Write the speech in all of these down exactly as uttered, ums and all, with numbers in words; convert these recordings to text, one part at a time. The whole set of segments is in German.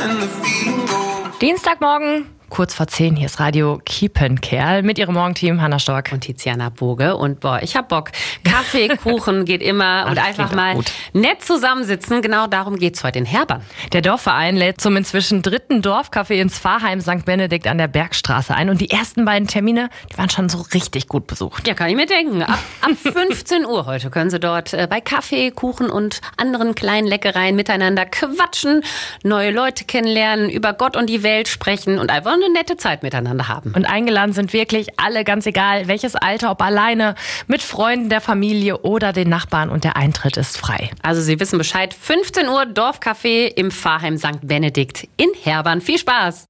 Dienstagmorgen, kurz vor zehn, hier ist Radio Kiepenkerl mit ihrem Morgenteam Hannah Stork und Tiziana Boge. Und boah, ich hab Bock. Kaffee, Kuchen geht immer. Und einfach mal gut. Nett zusammensitzen. Genau darum geht's heute in Herbern. Der Dorfverein lädt zum inzwischen dritten Dorfcafé ins Pfarrheim Sankt Benedikt an der Bergstraße ein. Und die ersten beiden Termine, die waren schon so richtig gut besucht. Ja, kann ich mir denken. Ab, ab fünfzehn Uhr heute können Sie dort äh, bei Kaffee, Kuchen und anderen kleinen Leckereien miteinander quatschen, neue Leute kennenlernen, über Gott und die Welt sprechen und einfach eine nette Zeit miteinander haben. Und eingeladen sind wirklich alle, ganz egal welches Alter, ob alleine, mit Freunden der Familie oder den Nachbarn, und der Eintritt ist frei. Also Sie wissen Bescheid, fünfzehn Uhr Dorfcafé im Pfarrheim Sankt Benedikt in Herbern. Viel Spaß!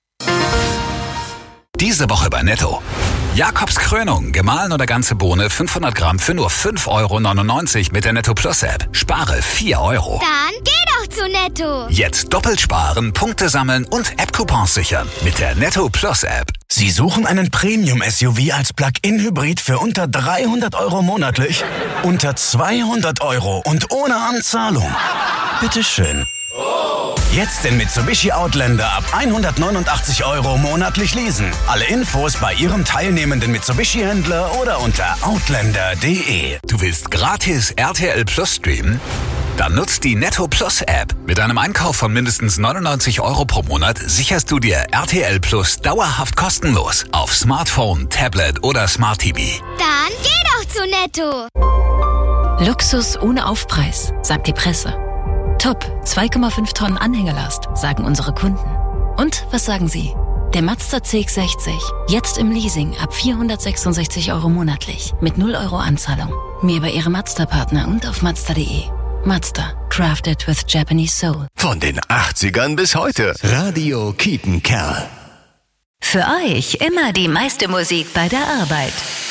Diese Woche bei Netto. Jakobs Krönung, gemahlen oder ganze Bohne, fünfhundert Gramm für nur fünf Euro neunundneunzig mit der Netto Plus App. Spare vier Euro. Dann geh doch zu Netto. Jetzt doppelt sparen, Punkte sammeln und App-Coupons sichern mit der Netto Plus App. Sie suchen einen Premium-S U V als Plug-in-Hybrid für unter dreihundert Euro monatlich? Unter zweihundert Euro und ohne Anzahlung? Bitteschön. Jetzt den Mitsubishi Outlander ab hundertneunundachtzig Euro monatlich leasen. Alle Infos bei Ihrem teilnehmenden Mitsubishi-Händler oder unter outlander punkt de. Du willst gratis R T L Plus streamen? Dann nutzt die Netto Plus App. Mit einem Einkauf von mindestens neunundneunzig Euro pro Monat sicherst du dir R T L Plus dauerhaft kostenlos auf Smartphone, Tablet oder Smart T V. Dann geh doch zu Netto. Luxus ohne Aufpreis, sagt die Presse. Top, zwei Komma fünf Tonnen Anhängelast, sagen unsere Kunden. Und was sagen Sie? Der Mazda C X sechzig, jetzt im Leasing ab vierhundertsechsundsechzig Euro monatlich, mit null Euro Anzahlung. Mehr bei Ihrem Mazda-Partner und auf mazda punkt de. Mazda, crafted with Japanese soul. Von den achtzigern bis heute. Radio Kiepenkerl. Für euch immer die meiste Musik bei der Arbeit.